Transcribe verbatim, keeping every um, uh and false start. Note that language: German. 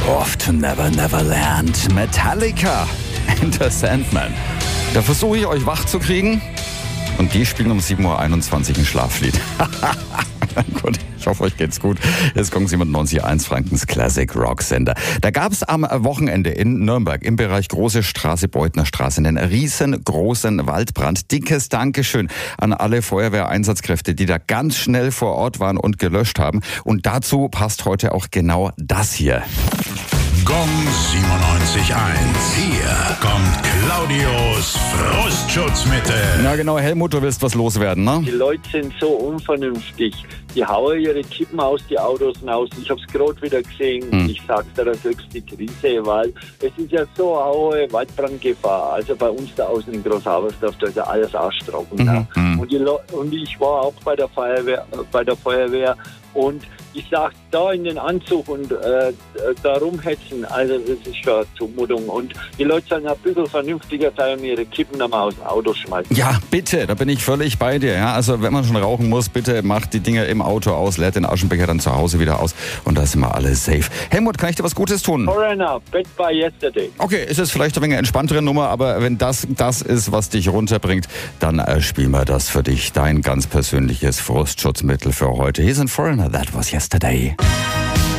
Off to Never Never Land. Metallica in The Sandman. Da versuche ich euch wach zu kriegen und die spielen um sieben Uhr einundzwanzig ein Schlaflied. Gut, ich hoffe, euch geht's gut. Jetzt kommen Sie mit neunzig Komma eins Frankens Classic Rock Sender. Da gab es am Wochenende in Nürnberg im Bereich Große Straße, Beutner Straße einen riesengroßen Waldbrand. Dickes Dankeschön an alle Feuerwehreinsatzkräfte, die da ganz schnell vor Ort waren und gelöscht haben. Und dazu passt heute auch genau das hier. Gong siebenundneunzig Komma eins. Hier kommt Claudios Frustschutzmittel. Na genau, Helmut, du willst was loswerden, ne? Die Leute sind so unvernünftig. Die hauen ihre Kippen aus die Autos raus. Ich hab's gerade wieder gesehen. Hm. Ich sag's dir, das ist höchste Krise, weil es ist ja so eine hohe Waldbrandgefahr. Also bei uns da außen in Großhabersdorf, da ist ja alles arschtrocken. Mhm. Ne? Mhm. Und, die Le- und ich war auch bei der Feuerwehr, äh, bei der Feuerwehr und ich sag, da in den Anzug und äh, da rumhetzen, also das ist schon eine Zumutung. Und die Leute sollen ein bisschen vernünftiger sein und ihre Kippen dann mal aus dem Auto schmeißen. Ja, bitte, da bin ich völlig bei dir. Ja? Also wenn man schon rauchen muss, bitte macht die Dinger im Auto aus, leert den Aschenbecher dann zu Hause wieder aus und da sind wir alle safe. Helmut, kann ich dir was Gutes tun? Foreigner, Bet by Yesterday. Okay, ist jetzt vielleicht ein wenig eine entspanntere Nummer, aber wenn das das ist, was dich runterbringt, dann äh, spielen wir das für dich. Dein ganz persönliches Frustschutzmittel für heute. Hier sind Foreigner, That Was Yesterday.